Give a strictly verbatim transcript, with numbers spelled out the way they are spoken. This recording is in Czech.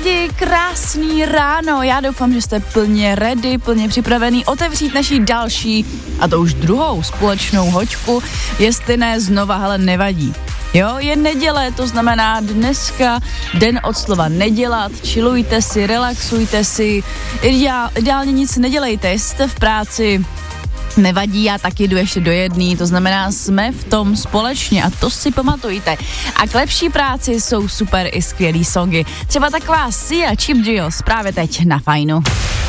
lidi, krásný ráno. Já doufám, že jste plně ready, plně připravený otevřít naší další, a to už druhou společnou hoďku. Jestli ne, znova, hele, nevadí. Jo, je neděle, to znamená dneska den od slova nedělat, chillujte si, relaxujte si, ideál, ideálně nic nedělejte, jste v práci, nevadí, já taky jdu ještě do jedný, to znamená, jsme v tom společně a to si pamatujte. A k lepší práci jsou super i skvělý songy. Třeba taková Sia Chip Drills právě teď na Fajnu.